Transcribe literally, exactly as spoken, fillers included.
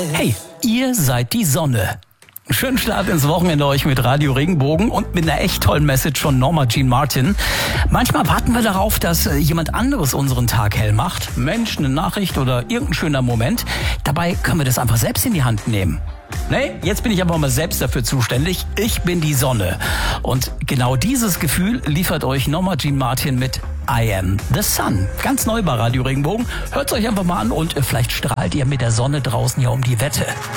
Hey, ihr seid die Sonne. Schönen Start ins Wochenende euch mit Radio Regenbogen und mit einer echt tollen Message von Norma Jean Martin. Manchmal warten wir darauf, dass jemand anderes unseren Tag hell macht. Mensch, eine Nachricht oder irgendein schöner Moment. Dabei können wir das einfach selbst in die Hand nehmen. Nee, jetzt bin ich aber mal selbst dafür zuständig. Ich bin die Sonne. Und genau dieses Gefühl liefert euch Norma Jean Martin mit I Am the Sun. Ganz neu bei Radio Regenbogen. Hört's euch einfach mal an und vielleicht strahlt ihr mit der Sonne draußen ja um die Wette.